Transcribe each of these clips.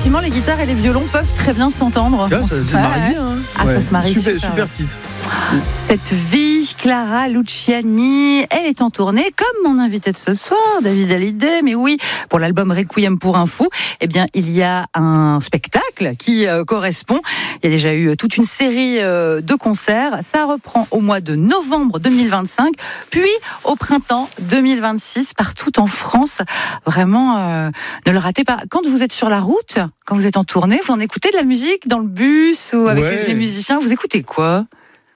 effectivement, les guitares et les violons peuvent très bien s'entendre. Ça se marie bien. Hein. Ah, ouais. Ça se marie super titre. Cette vie, Clara Luciani, elle est en tournée, comme mon invité de ce soir, David Hallyday. Mais oui, pour l'album Requiem pour un fou, eh bien, il y a un spectacle qui correspond. Il y a déjà eu toute une série de concerts. Ça reprend au mois de novembre 2025, puis au printemps 2026, partout en France. Vraiment, ne le ratez pas. Quand vous êtes sur la route, quand vous êtes en tournée, vous en écoutez de la musique dans le bus ou avec les musiciens, vous écoutez quoi ?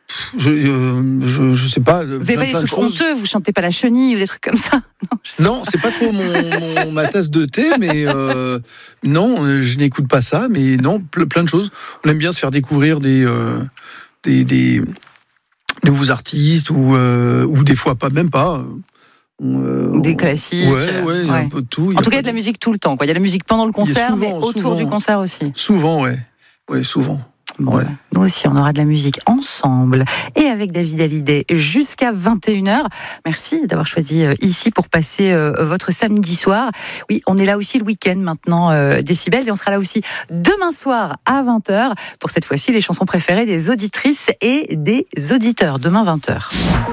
Je sais pas. Vous avez pas des trucs honteux, vous chantez pas la chenille ou des trucs comme ça? Non, c'est pas trop ma tasse de thé, mais non, je n'écoute pas ça, mais non, plein de choses. On aime bien se faire découvrir des nouveaux artistes ou des fois même pas. Des classiques. Ouais, un peu de tout. En tout cas, il y a de la musique tout le temps, quoi. Il y a de la musique pendant le concert, mais autour du concert aussi. Souvent, ouais, souvent. Bon, ouais. Nous aussi, on aura de la musique ensemble et avec David Hallyday jusqu'à 21h. Merci d'avoir choisi ici pour passer votre samedi soir. Oui, on est là aussi le week-end maintenant, Décibel, et on sera là aussi demain soir à 20h pour cette fois-ci les chansons préférées des auditrices et des auditeurs. Demain 20h.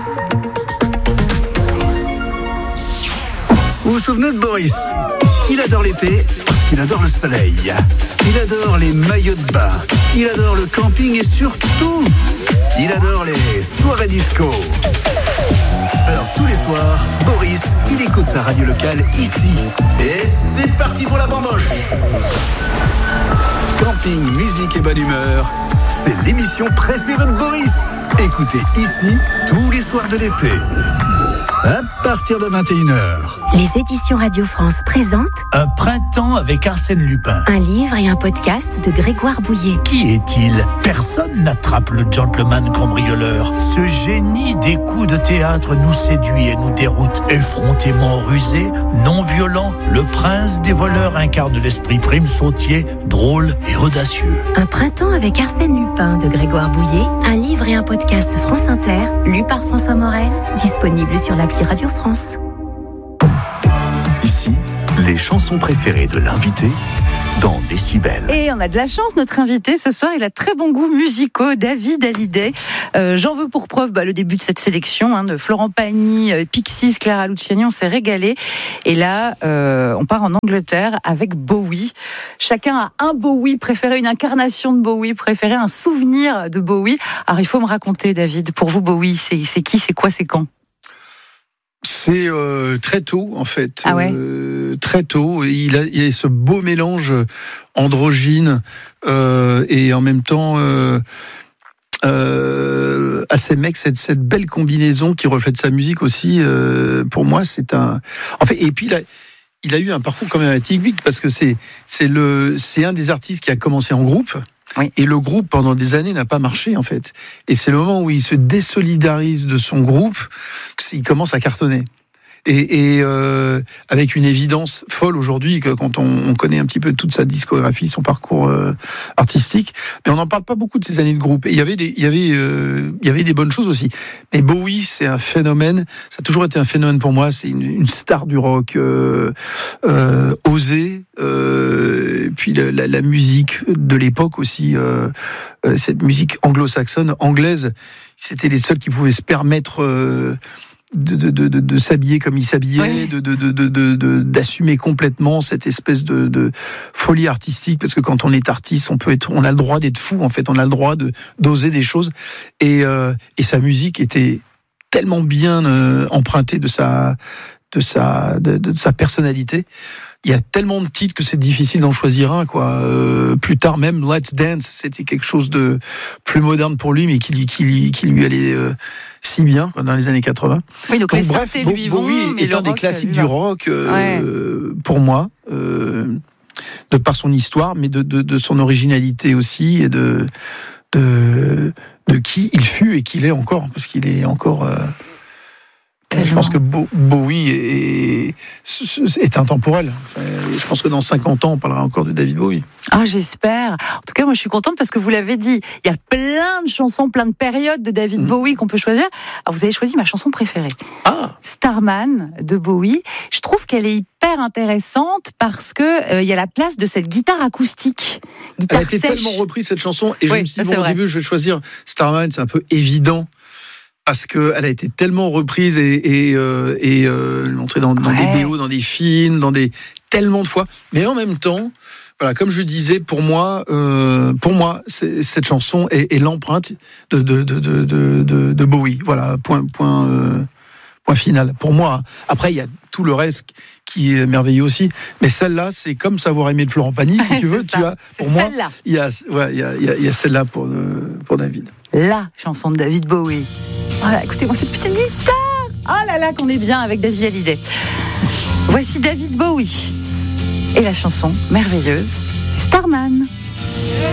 Vous vous souvenez de Boris ? Il adore l'été parce qu'il adore le soleil. Il adore les maillots de bain. Il adore le camping et surtout, il adore les soirées disco. Alors tous les soirs, Boris, il écoute sa radio locale ici. Et c'est parti pour la bamboche. Camping, musique et bonne humeur, c'est l'émission préférée de Boris. Écoutez ici tous les soirs de l'été. À partir de 21h. Les éditions Radio France présentent Un printemps avec Arsène Lupin. Un livre et un podcast de Grégoire Bouillet. Qui est-il ? Personne n'attrape le gentleman cambrioleur. Ce génie des coups de théâtre nous séduit et nous déroute. Effrontément rusé, non violent, le prince des voleurs incarne l'esprit prime sautier, drôle et audacieux. Un printemps avec Arsène Lupin de Grégoire Bouillet. Un livre et un podcast France Inter, lu par François Morel, disponible sur l'appli Radio France. Ici, les chansons préférées de l'invité dans Décibel. Et on a de la chance, notre invité ce soir, il a très bon goût musicaux, David Hallyday. J'en veux pour preuve le début de cette sélection de Florent Pagny, Pixies, Clara Luciani, on s'est régalé. Et là, on part en Angleterre avec Bowie. Chacun a un Bowie préféré, une incarnation de Bowie préférée, un souvenir de Bowie. Alors il faut me raconter, David, pour vous Bowie, c'est qui, c'est quoi, c'est quand ? C'est très tôt, en fait. Ah ouais. Très tôt. Il a ce beau mélange androgyne et en même temps assez mec, cette belle combinaison qui reflète sa musique aussi. Pour moi, c'est un. En fait, et puis il a eu un parcours quand même atypique parce que c'est un des artistes qui a commencé en groupe. Oui. Et le groupe, pendant des années, n'a pas marché, en fait. Et c'est le moment où il se désolidarise de son groupe qu'il commence à cartonner. Et avec une évidence folle aujourd'hui, que quand on connaît un petit peu toute sa discographie, son parcours artistique, mais on n'en parle pas beaucoup de ces années de groupe. Et il y avait des bonnes choses aussi. Mais Bowie, c'est un phénomène. Ça a toujours été un phénomène pour moi. C'est une star du rock osée. Et puis la musique de l'époque aussi, cette musique anglo-saxonne, anglaise, c'était les seuls qui pouvaient se permettre de s'habiller comme il s'habillait, oui. D'assumer complètement cette espèce de folie artistique, parce que quand on est artiste, on a le droit d'être fou, en fait, on a le droit d'oser des choses, et sa musique était tellement bien empruntée de sa personnalité. Il y a tellement de titres que c'est difficile d'en choisir un, quoi. Plus tard même, Let's Dance, c'était quelque chose de plus moderne pour lui, mais qui lui allait si bien dans les années 80. Oui, donc les synthés lui vont, Bowie est un des classiques du rock pour moi, de par son histoire, mais de son originalité aussi, et de qui il fut et qu'il est encore, parce qu'il est encore... Tellement. Je pense que Bowie est intemporel. Enfin, je pense que dans 50 ans, on parlera encore de David Bowie. Ah, j'espère. En tout cas, moi, je suis contente parce que vous l'avez dit. Il y a plein de chansons, plein de périodes de David Bowie qu'on peut choisir. Alors, vous avez choisi ma chanson préférée. Starman de Bowie. Je trouve qu'elle est hyper intéressante parce que il y a la place de cette guitare acoustique. Elle a été tellement reprise, cette chanson, et je me suis dit, au début, je vais choisir Starman, c'est un peu évident. Parce qu'elle a été tellement reprise et montrée dans des BO, dans des films, tellement de fois. Mais en même temps, voilà, comme je disais, pour moi, cette chanson est l'empreinte de Bowie. Voilà, point final. Pour moi, après, il y a tout le reste qui est merveilleux aussi. Mais celle-là, c'est comme savoir aimer de Florent Pagny, si tu veux. Tu vois, pour moi, il y a celle-là pour David. La chanson de David Bowie. Voilà, écoutez-moi cette petite guitare. Oh là là, qu'on est bien avec David Hallyday. Voici David Bowie. Et la chanson merveilleuse, c'est Starman.